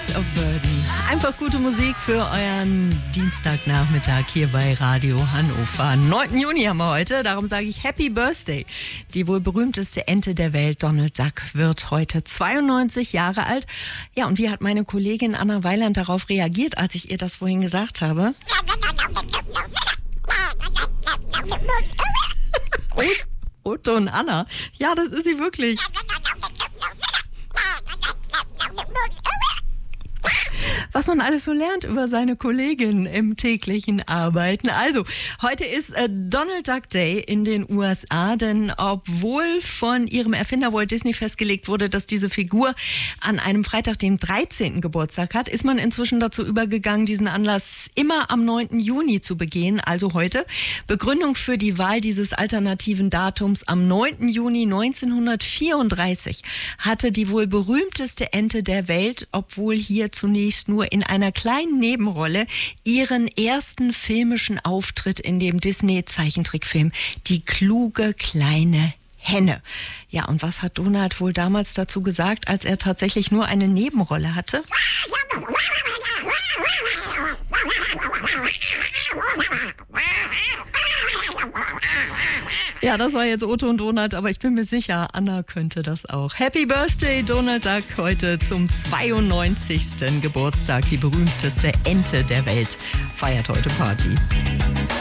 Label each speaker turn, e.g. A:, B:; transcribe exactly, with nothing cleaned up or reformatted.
A: Beast of Burden. Einfach gute Musik für euren Dienstagnachmittag hier bei Radio Hannover. neunten Juni haben wir heute, darum sage ich Happy Birthday. Die wohl berühmteste Ente der Welt, Donald Duck, wird heute zweiundneunzig Jahre alt. Ja, und wie hat meine Kollegin Anna Weiland darauf reagiert, als ich ihr das vorhin gesagt habe? Otto und Anna. Ja, das ist sie wirklich. Was man alles so lernt über seine Kollegin im täglichen Arbeiten. Also, heute ist äh, Donald Duck Day in den U S A, denn obwohl von ihrem Erfinder Walt Disney festgelegt wurde, dass diese Figur an einem Freitag, den dreizehnten Geburtstag hat, ist man inzwischen dazu übergegangen, diesen Anlass immer am neunten Juni zu begehen, also heute. Begründung für die Wahl dieses alternativen Datums: am neunten Juni neunzehnhundertvierunddreißig hatte die wohl berühmteste Ente der Welt, obwohl hier zunächst nur in einer kleinen Nebenrolle, ihren ersten filmischen Auftritt in dem Disney-Zeichentrickfilm Die kluge kleine Henne. Ja, und was hat Donald wohl damals dazu gesagt, als er tatsächlich nur eine Nebenrolle hatte? Ja, das war jetzt Otto und Donald, aber ich bin mir sicher, Anna könnte das auch. Happy Birthday, Donald Duck, heute zum zweiundneunzigsten Geburtstag. Die berühmteste Ente der Welt feiert heute Party.